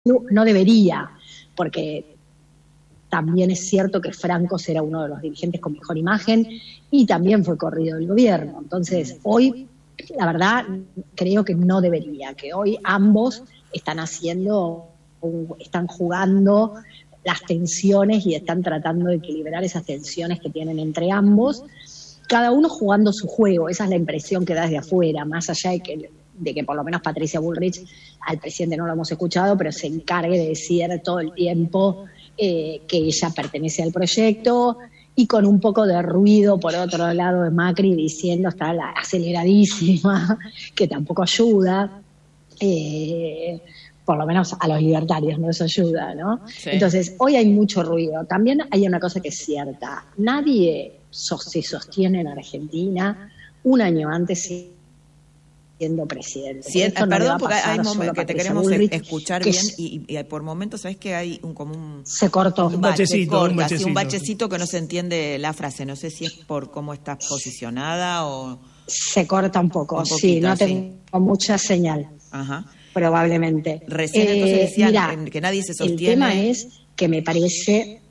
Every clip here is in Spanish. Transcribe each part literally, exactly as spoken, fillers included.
no debería, porque también es cierto que Franco será uno de los dirigentes con mejor imagen y también fue corrido del gobierno. Entonces, hoy, la verdad, creo que no debería, que hoy ambos están haciendo, están jugando las tensiones y están tratando de equilibrar esas tensiones que tienen entre ambos, cada uno jugando su juego. Esa es la impresión que da desde afuera, más allá de que, de que por lo menos Patricia Bullrich, al presidente no lo hemos escuchado, pero se encargue de decir todo el tiempo eh, que ella pertenece al proyecto, y con un poco de ruido por otro lado de Macri diciendo está la aceleradísima, que tampoco ayuda, eh, por lo menos a los libertarios no eso ayuda, ¿no? Sí. Entonces, hoy hay mucho ruido. También hay una cosa que es cierta, nadie so- se sostiene en Argentina un año antes siendo presidente. Sí, Esto perdón, no porque hay momentos que te queremos Bullrich, escuchar bien y, y por momentos sabes que hay un como un se cortó un, un bache, bachecito, corta, un bachecito. Sí, un bachecito que no se entiende la frase. No sé si es por cómo estás posicionada o se corta un poco. Un poquito, sí, no sí. tengo mucha señal. Ajá. Probablemente. Recién eh, entonces decían mirá, que nadie se sostiene. El tema es que me parece,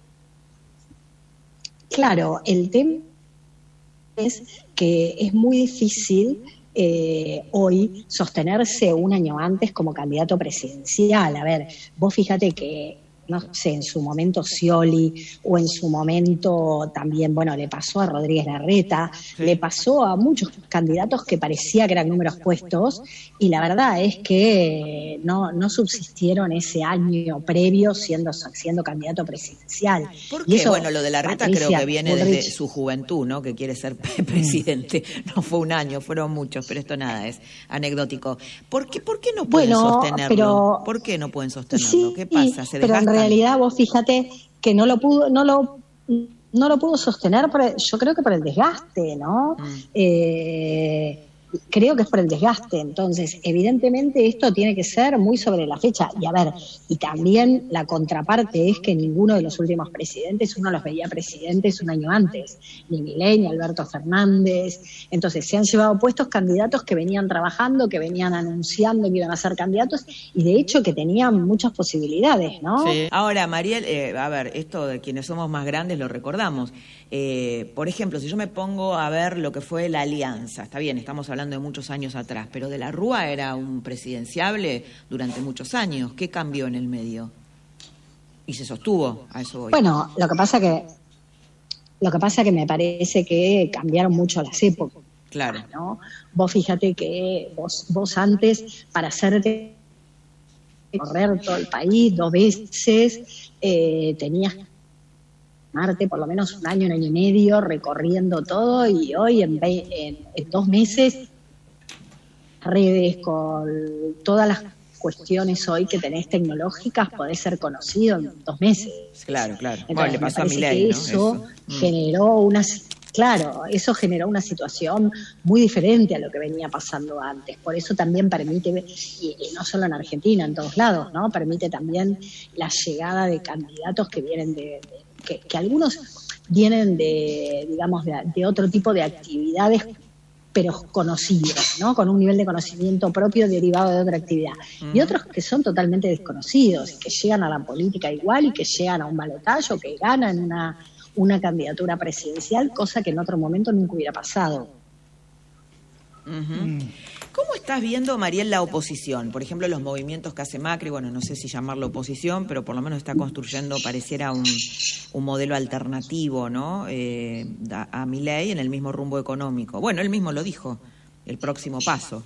claro, el tema es que es muy difícil eh, hoy sostenerse un año antes como candidato presidencial. A ver, vos fíjate que, no sé, en su momento Scioli o en su momento también, bueno, le pasó a Rodríguez Larreta, sí. le pasó a muchos candidatos que parecía que eran números puestos, y la verdad es que no, no subsistieron ese año previo siendo, siendo candidato presidencial. ¿Por qué? Eso, bueno, lo de Larreta Patricia, creo que viene Bullrich, desde su juventud, ¿no? Que quiere ser presidente. No fue un año, fueron muchos, pero esto nada, es anecdótico. ¿Por qué, por qué no pueden bueno, sostenerlo? Pero, ¿Por qué no pueden sostenerlo? Sí, ¿Qué pasa? ¿Se pero desgastan? En realidad vos fíjate que no lo pudo, no lo, no lo pudo sostener, por el, yo creo que por el desgaste, ¿no? Mm. Eh, creo que es por el desgaste. Entonces, evidentemente esto tiene que ser muy sobre la fecha. Y a ver, y también la contraparte es que ninguno de los últimos presidentes, uno los veía presidentes un año antes, ni Milei, ni Alberto Fernández. Entonces, se han llevado puestos candidatos que venían trabajando, que venían anunciando que iban a ser candidatos, y de hecho que tenían muchas posibilidades, ¿no? Sí. Ahora, Mariel, eh, a ver, esto de quienes somos más grandes lo recordamos. Eh, por ejemplo, si yo me pongo a ver lo que fue la Alianza, está bien, estamos hablando de muchos años atrás, pero de la Rúa era un presidenciable durante muchos años. ¿Qué cambió en el medio? Y se sostuvo, a eso voy. Bueno, lo que pasa que lo que pasa que me parece que cambiaron mucho las épocas. Claro. ¿No? Vos fíjate que vos, vos antes, para hacerte correr todo el país dos veces, eh, tenías Marte por lo menos un año, un año y medio recorriendo todo, y hoy en, en, en dos meses redes con todas las cuestiones hoy que tenés tecnológicas podés ser conocido en dos meses. Claro, claro. Entonces, bueno, le pasó a Milei, que ¿no? Eso, eso generó una, claro, eso generó una situación muy diferente a lo que venía pasando antes. Por eso también permite, y, y no solo en Argentina, en todos lados, ¿no? Permite también la llegada de candidatos que vienen de, de que, que algunos vienen de, digamos, de, de otro tipo de actividades, pero conocidos, ¿no? Con un nivel de conocimiento propio derivado de otra actividad. Uh-huh. Y otros que son totalmente desconocidos, que llegan a la política igual y que llegan a un balotaje o que ganan una, una candidatura presidencial, cosa que en otro momento nunca hubiera pasado. Uh-huh. Mm. ¿Cómo estás viendo, Mariel, la oposición? Por ejemplo, los movimientos que hace Macri, bueno, no sé si llamarlo oposición, pero por lo menos está construyendo, pareciera un, un modelo alternativo, ¿no? Eh, a, a Milei en el mismo rumbo económico. Bueno, él mismo lo dijo, el próximo paso.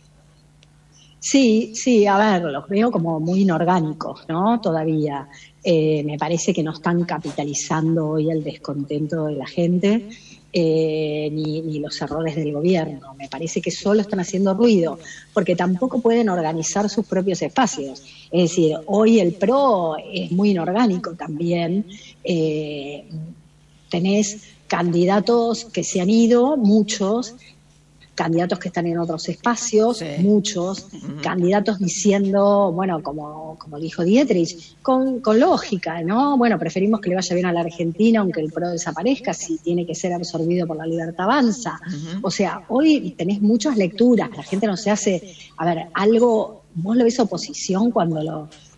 Sí, sí, a ver, los veo como muy inorgánicos, ¿no? Todavía. Eh, me parece que no están capitalizando hoy el descontento de la gente. Eh, ni, ni los errores del gobierno. Me parece que solo están haciendo ruido, porque tampoco pueden organizar sus propios espacios. Es decir, hoy el PRO es muy inorgánico también. Eh, tenés candidatos que se han ido, muchos, candidatos que están en otros espacios, sí. muchos, uh-huh. candidatos diciendo, bueno, como, como dijo Dietrich, con, con lógica, ¿no? Bueno, preferimos que le vaya bien a la Argentina aunque el PRO desaparezca, si tiene que ser absorbido por la Libertad Avanza. Uh-huh. O sea, hoy tenés muchas lecturas, la gente no se hace, a ver, algo vos lo ves oposición cuando lo